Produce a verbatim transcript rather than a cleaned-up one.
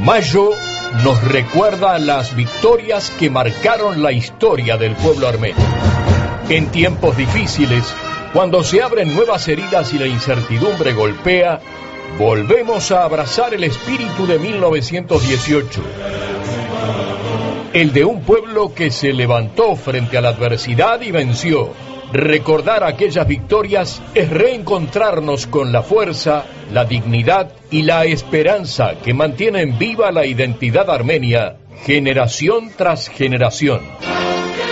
Mayo nos recuerda las victorias que marcaron la historia del pueblo armenio. En tiempos difíciles, cuando se abren nuevas heridas y la incertidumbre golpea, volvemos a abrazar el espíritu de mil novecientos dieciocho. El de un pueblo que se levantó frente a la adversidad y venció. Recordar aquellas victorias es reencontrarnos con la fuerza, la dignidad y la esperanza que mantienen viva la identidad armenia, generación tras generación.